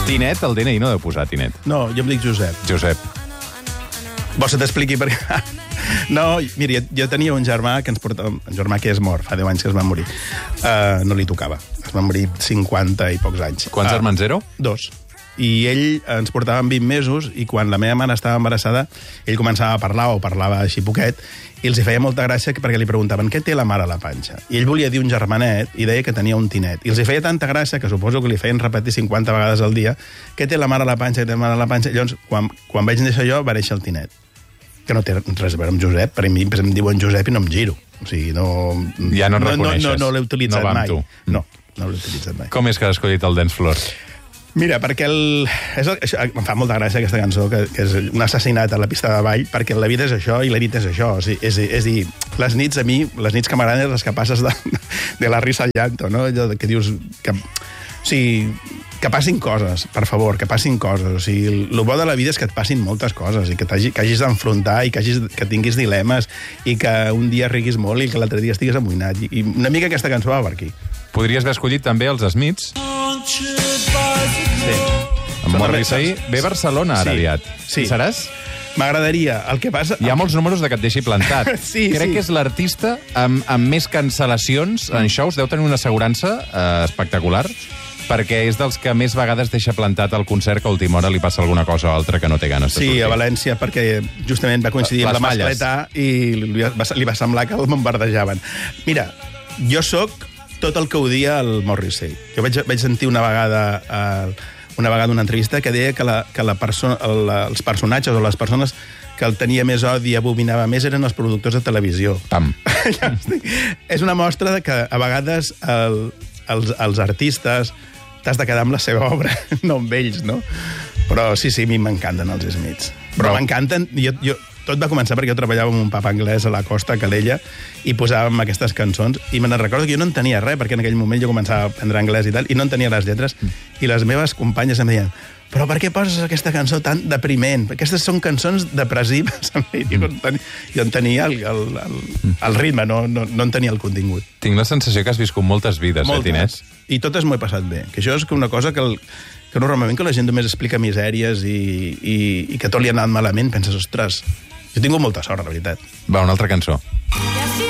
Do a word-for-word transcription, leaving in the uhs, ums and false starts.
Tinet, el D N I no deu posar Tinet. No, jo em dic Josep. Josep. Vols que t'expliqui per què? No, mira, jo tenia un germà que ens portava... Un germà que és mort, fa deu anys que es va morir. Uh, no li tocava. Es va morir cinquanta i pocs anys. Quants uh, germans éreu? Dos. I ell ens portava vint mesos i quan la meva mare estava embarassada ell començava a parlar o parlava així poquet i els hi feia molta gràcia perquè li preguntaven què té la mare a la panxa. I ell volia dir un germanet i deia que tenia un tinet. I els hi feia tanta gràcia que suposo que li feien repetir cinquanta vegades al dia què té la mare a la panxa, què té la mare a la panxa. I llavors, quan, quan vaig néixer jo, va néixer el tinet. Que no té res a veure amb Josep. Per a mi em diuen Josep i no em giro. O sigui, no... Ja no el reconeixes. No, no, no l'he utilitzat no mai. Tu. No, no l'he utilitzat mai. Com és que has escollit el Dance Floor? Mira, perquè el... És el... Em fa molta gràcia aquesta cançó, que, que és un assassinat a la pista de ball, perquè la vida és això i la nit és això. O sigui, és, és dir, les nits a mi, les nits que m'agraden les que passes de, de la risa al llanto, no? Allò que dius... Que, o sigui, que passin coses, per favor, que passin coses. O sigui, el bo de la vida és que et passin moltes coses i que, que hagis d'enfrontar i que, hagis, que tinguis dilemes i que un dia riguis molt i que l'altre dia estigues amoïnat. I, I una mica aquesta cançó va per aquí. Podries haver escollit també els Smiths. Sí. En Morrissey ve a Barcelona ara sí. aviat. Sí. Hi seràs? M'agradaria. El que passa... Hi ha molts números de que et deixi plantat. sí, Crec sí. que és l'artista amb, amb més cancel·lacions en shows. Deu tenir una assegurança eh, espectacular, perquè és dels que més vegades deixa plantat el concert que a última hora li passa alguna cosa o altra que no té ganes de sí, sortir. a València, perquè justament va coincidir Les amb la malles. mascleta i li va, li va semblar que el bombardejaven. Mira, jo sóc tot el que odia el Morrissey. Jo vaig, vaig sentir una vegada... Eh, una vegada una entrevista que deia que, la, que la perso la, els personatges o les persones que el tenia més odi i abominava més eren els productors de televisió. Pam. Ja és una mostra de que a vegades el, els, els artistes t'has de quedar amb la seva obra, no amb ells, no? Però sí, sí, a mi m'encanten els Smiths. Però no. m'encanten... Jo, jo, tot va començar perquè jo treballava amb un pub anglès a la costa, a Calella, i posàvem aquestes cançons, i me'n recordo que jo no entenia res, perquè en aquell moment jo començava a aprendre anglès i tal, i no entenia les lletres, i les meves companyes em deien però per què poses aquesta cançó tan depriment? Aquestes són cançons depressives. Jo en tenia el, el, el, el ritme, no, no, no en tenia el contingut. Tinc la sensació que has viscut moltes vides, moltes. eh, Tinets? I totes m'ho he passat bé. Que això és una cosa que, el, que normalment que la gent només explica misèries i, i, i que tot li ha anat malament, penses, ostres, jo he tingut molta sort, la veritat. Va, una altra cançó. Yeah.